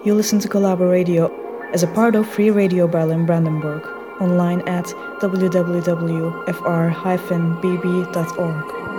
You listen to Collaboradio as a part of Free Radio Berlin-Brandenburg, online at www.fr-bb.org.